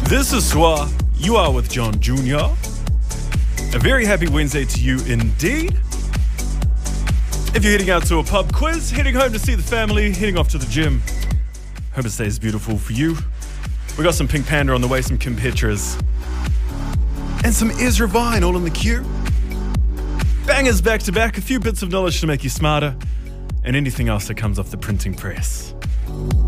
This is Soir. You are with John Jr. A very happy Wednesday to you indeed. If you're heading out to a pub quiz, heading home to see the family, heading off to the gym, hope it stays beautiful for you. We got some Pink Panda on the way, some Kim Petras, and some Ezra Vine all in the queue. Bangers back to back, a few bits of knowledge to make you smarter, and anything else that comes off the printing press.